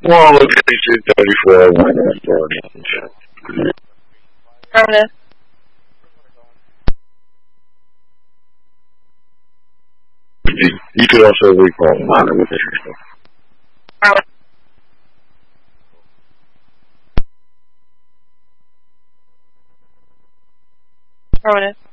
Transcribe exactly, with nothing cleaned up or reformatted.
Well, it's eighteen thirty-four. Why not? Affirmative. You could also recall minor with it. Affirmative.